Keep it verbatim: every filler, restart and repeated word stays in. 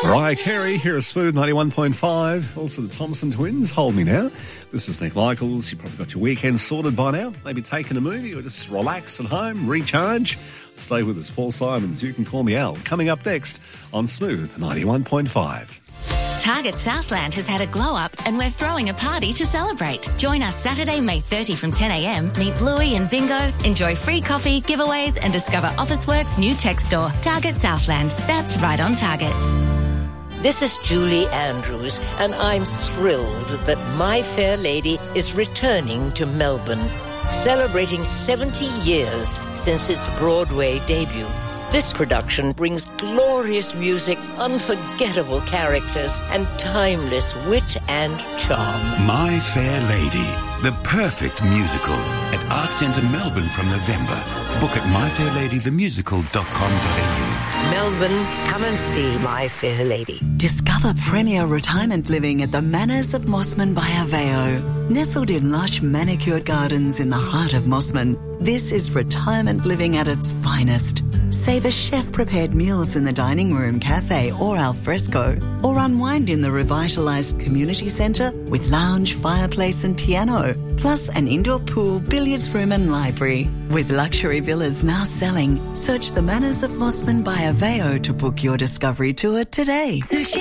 Mariah Carey here at Smooth ninety-one point five. Also the Thompson Twins, Hold Me Now. This is Nick Michaels. You probably got your weekend sorted by now. Maybe taking a movie or just relax at home, recharge. Stay with us, Paul Simons. You can call me Al. Coming up next on Smooth ninety-one point five. Target Southland has had a glow up and we're throwing a party to celebrate. Join us Saturday, May thirtieth from ten a m. Meet Bluey and Bingo, enjoy free coffee, giveaways and discover Officeworks' new tech store. Target Southland. That's right on target. This is Julie Andrews, and I'm thrilled that My Fair Lady is returning to Melbourne, celebrating seventy years since its Broadway debut. This production brings glorious music, unforgettable characters, and timeless wit and charm. My Fair Lady, the perfect musical at Arts Centre Melbourne from November. Book at my fair lady the musical dot com dot a u. Melbourne, come and see My Fair Lady. Discover premier retirement living at the Manors of Mossman by Aveo. Nestled in lush manicured gardens in the heart of Mossman, this is retirement living at its finest. Savour chef-prepared meals in the dining room, cafe or al fresco, or unwind in the revitalised community centre with lounge, fireplace and piano, plus an indoor pool, billiards room and library. With luxury villas now selling, search the Manors of Mossman by Aveo to book your discovery tour today. Sushi